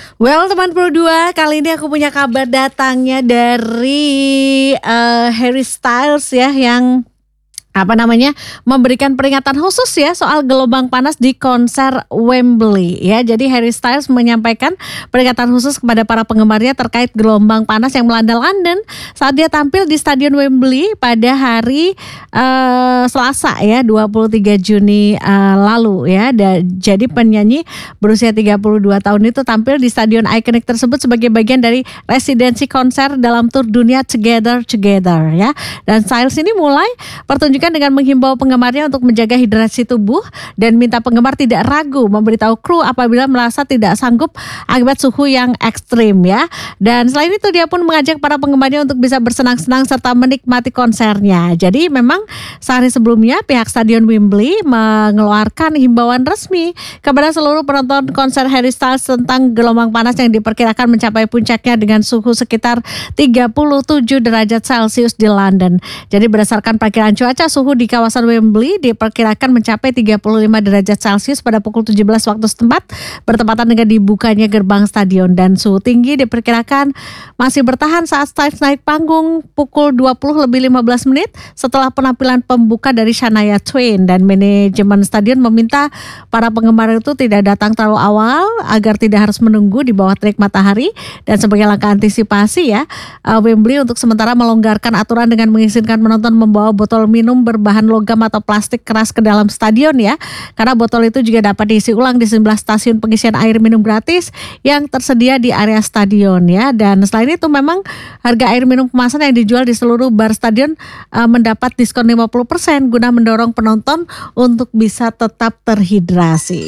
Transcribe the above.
Well, teman Pro 2, kali ini aku punya kabar datangnya dari Harry Styles ya, yang memberikan peringatan khusus ya soal gelombang panas di konser Wembley ya. Jadi Harry Styles menyampaikan peringatan khusus kepada para penggemarnya terkait gelombang panas yang melanda London saat dia tampil di Stadion Wembley pada hari Selasa ya, 23 Juni lalu ya. Jadi penyanyi berusia 32 tahun itu tampil di stadion ikonik tersebut sebagai bagian dari residensi konser dalam tur dunia Together ya. Dan Styles ini mulai pertunjukan dengan menghimbau penggemarnya untuk menjaga hidrasi tubuh dan minta penggemar tidak ragu memberitahu kru apabila merasa tidak sanggup akibat suhu yang ekstrim ya. Dan selain itu dia pun mengajak para penggemarnya untuk bisa bersenang-senang serta menikmati konsernya. Jadi memang sehari sebelumnya pihak Stadion Wembley mengeluarkan himbauan resmi kepada seluruh penonton konser Harry Styles tentang gelombang panas yang diperkirakan mencapai puncaknya dengan suhu sekitar 37 derajat Celcius di London. Jadi berdasarkan perkiraan cuaca, suhu di kawasan Wembley diperkirakan mencapai 35 derajat Celcius pada pukul 17 waktu setempat, bertepatan dengan dibukanya gerbang stadion. Dan suhu tinggi diperkirakan masih bertahan saat Styles naik panggung pukul 20:15 setelah penampilan pembuka dari Shania Twain. Dan manajemen stadion meminta para penggemar itu tidak datang terlalu awal agar tidak harus menunggu di bawah terik matahari. Dan sebagai langkah antisipasi ya, Wembley untuk sementara melonggarkan aturan dengan mengizinkan penonton membawa botol minum berbahan logam atau plastik keras ke dalam stadion ya, karena botol itu juga dapat diisi ulang di 19 stasiun pengisian air minum gratis yang tersedia di area stadion ya. Dan selain itu memang harga air minum kemasan yang dijual di seluruh bar stadion mendapat diskon 50% guna mendorong penonton untuk bisa tetap terhidrasi.